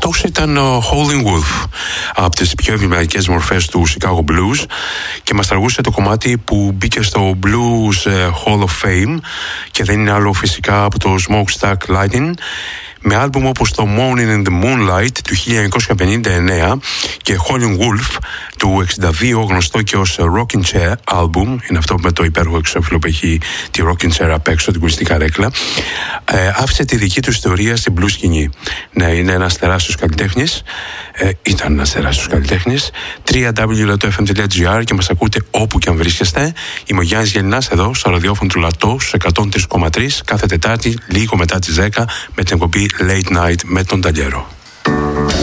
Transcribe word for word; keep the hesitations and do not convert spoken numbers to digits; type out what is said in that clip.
Αυτός ήταν ο Howlin' Wolf, από τις πιο εμβληματικές μορφές του Chicago Blues, και μας τραγούσε το κομμάτι που μπήκε στο Blues Hall of Fame και δεν είναι άλλο φυσικά από το Smokestack Lightning, με άλμπουμ όπως το Morning in the Moonlight του χίλια εννιακόσια πενήντα εννέα και Howlin' Wolf του εξήντα δύο, γνωστό και ως Rockin' Chair album, είναι αυτό με το υπέροχο εξώφυλλο που έχει τη Rockin' Chair απ' έξω, την κουριστή καρέκλα, ε, άφησε τη δική του ιστορία στην blues σκηνή. Ναι, είναι ένας τεράστιος καλλιτέχνης, ε, ήταν ένας τεράστιος καλλιτέχνης. double-u double-u double-u τελεία εφ εμ τελεία τζι άρ και μας ακούτε όπου και αν βρίσκεστε. Είμαι ο Γιάννης Γελινάς εδώ στο ραδιόφωνο του Λατό στους εκατόν τρία κόμμα τρία κάθε Τετάρτη λίγο μετά τις δέκα με την εκπομπή Late Night με τον Ταλιέρο.